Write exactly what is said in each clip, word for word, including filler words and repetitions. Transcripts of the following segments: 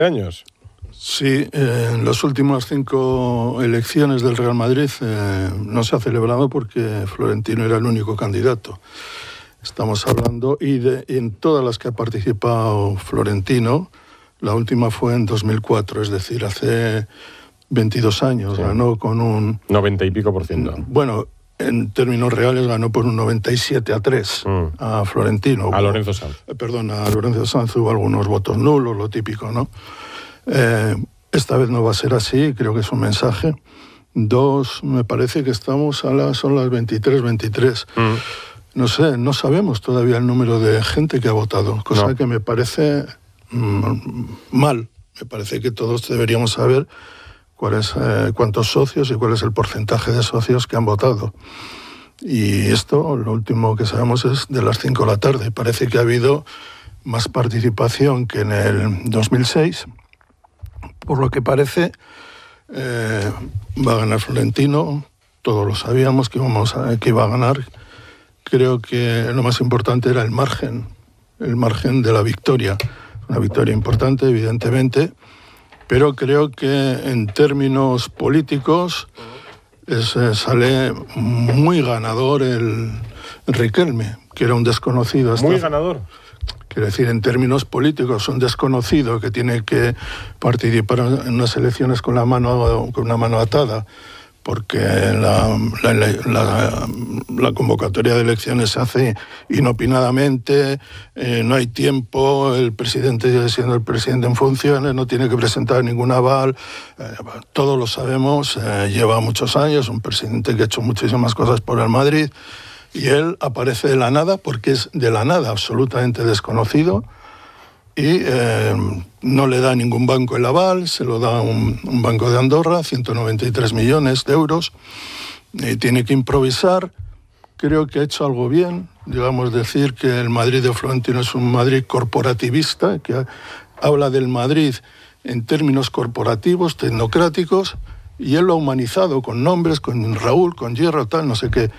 años. Sí, eh, en las últimas cinco elecciones del Real Madrid eh, no se ha celebrado porque Florentino era el único candidato. Estamos hablando, y, de, y en todas las que ha participado Florentino, la última fue en dos mil cuatro, es decir, hace veintidós años, sí. Ganó con un... noventa y pico por ciento. Bueno, en términos reales ganó por un noventa y siete a tres mm. a Florentino. A Lorenzo Sanz. Eh, perdón, a Lorenzo Sanz hubo algunos votos nulos, lo típico, ¿no? Eh, esta vez no va a ser así, creo que es un mensaje. Dos, me parece que estamos a las, son las veintitrés, veintitrés. Mm. No sé, no sabemos todavía el número de gente que ha votado, cosa no. que me parece mm, mal. Me parece que todos deberíamos saber cuál es, eh, cuántos socios y cuál es el porcentaje de socios que han votado. Y esto, lo último que sabemos es de las cinco de la tarde. Parece que ha habido más participación que en el dos mil seis. Por lo que parece, eh, va a ganar Florentino. Todos lo sabíamos que, íbamos a, que iba a ganar. Creo que lo más importante era el margen, el margen de la victoria. Una victoria importante, evidentemente, pero creo que en términos políticos es, eh, sale muy ganador el Riquelme, que era un desconocido. Muy ganador. Quiero decir, en términos políticos, un desconocido que tiene que participar en unas elecciones con la mano, con una mano atada, porque la, la, la, la convocatoria de elecciones se hace inopinadamente, eh, no hay tiempo, el presidente, siendo el presidente en funciones, no tiene que presentar ningún aval, eh, todos lo sabemos, eh, lleva muchos años, un presidente que ha hecho muchísimas cosas por el Madrid, y él aparece de la nada porque es de la nada, absolutamente desconocido, y eh, no le da ningún banco el aval, se lo da un, un banco de Andorra, ciento noventa y tres millones de euros, y tiene que improvisar. Creo que ha hecho algo bien, digamos, decir que el Madrid de Florentino es un Madrid corporativista, que habla del Madrid en términos corporativos, tecnocráticos, y él lo ha humanizado con nombres, con Raúl, con Hierro, tal, no sé qué.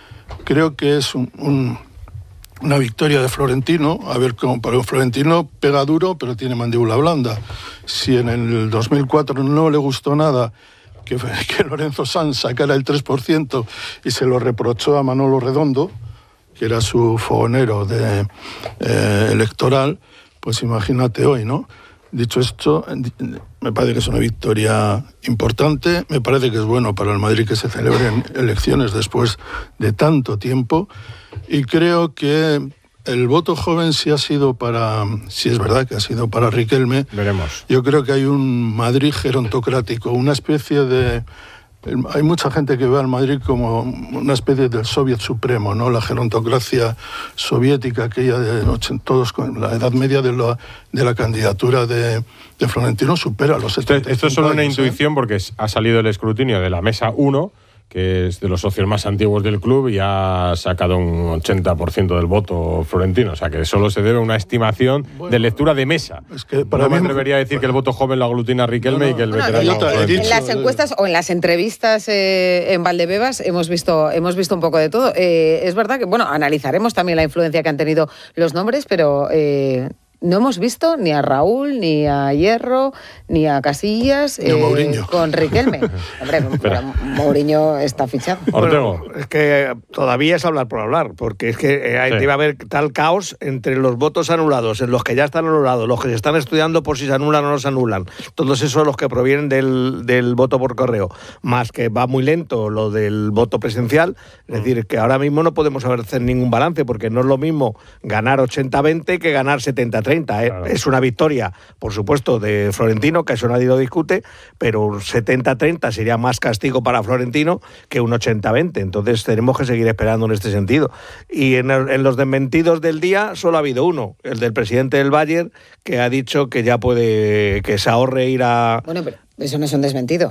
Creo que es un, un, una victoria de Florentino. A ver, como para un Florentino pega duro, pero tiene mandíbula blanda. Si en el dos mil cuatro no le gustó nada que, que Lorenzo Sanz sacara el tres por ciento y se lo reprochó a Manolo Redondo, que era su fogonero de, eh, electoral, pues imagínate hoy, ¿no? Dicho esto, me parece que es una victoria importante, me parece que es bueno para el Madrid que se celebren elecciones después de tanto tiempo, y creo que el voto joven sí ha sido para, sí es verdad que ha sido para Riquelme. Veremos. Yo creo que hay un Madrid gerontocrático, una especie de... Hay mucha gente que ve al Madrid como una especie del Soviet supremo, ¿no? La gerontocracia soviética, aquella de todos con la edad media de la, de la candidatura de, de Florentino supera los setenta y cinco Esto es solo años, una intuición, ¿eh? Porque ha salido el escrutinio de la mesa uno, que es de los socios más antiguos del club, y ha sacado un ochenta por ciento del voto florentino. O sea, que solo se debe a una estimación bueno, de lectura de mesa. Es que para no mí me atrevería a decir bueno, que el voto joven lo aglutina Riquelme no, no, y que el bueno, veterano... No, en, en las encuestas o en las entrevistas eh, en Valdebebas hemos visto, hemos visto un poco de todo. Eh, es verdad que, bueno, analizaremos también la influencia que han tenido los nombres, pero... Eh, no hemos visto ni a Raúl, ni a Hierro, ni a Casillas ni a eh, con Riquelme. Hombre, pero Mourinho está fichado. Bueno, es que todavía es hablar por hablar, porque es que eh, sí. debe haber tal caos entre los votos anulados, en los que ya están anulados, los que se están estudiando por si se anulan o no se anulan. Todos esos los que provienen del, del voto por correo. Más que va muy lento lo del voto presencial. Es mm. decir, que ahora mismo no podemos hacer ningún balance, porque no es lo mismo ganar ochenta a veinte que ganar setenta a treinta. ¿eh? Claro. Es una victoria, por supuesto, de Florentino, que eso nadie lo discute, pero un setenta a treinta sería más castigo para Florentino que un ochenta a veinte. Entonces tenemos que seguir esperando en este sentido. Y en, el, en los desmentidos del día solo ha habido uno, el del presidente del Bayern, que ha dicho que ya puede, que se ahorre ir a... Bueno, pero eso no es un desmentido.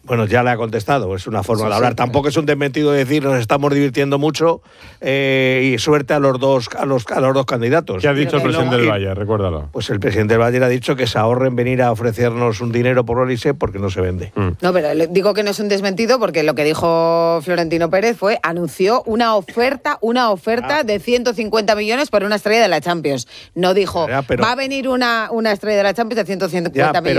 Bueno, ya le ha contestado, es una forma Sí, de hablar. sí, Tampoco es un desmentido de decir nos estamos divirtiendo mucho eh, y suerte a los dos a los, a los dos candidatos. ¿Qué ha dicho el Pero presidente no, del y- Valle? Recuérdalo. Pues el presidente del Valle ha dicho que se ahorren venir a ofrecernos un dinero por Olise porque no se vende. Mm. No, pero le digo que no es un desmentido porque lo que dijo Florentino Pérez fue, anunció una oferta, una oferta Ah. de ciento cincuenta millones por una estrella de la Champions. No dijo, Ya, pero- va a venir una, una estrella de la Champions de ciento cincuenta Ya, pero millones.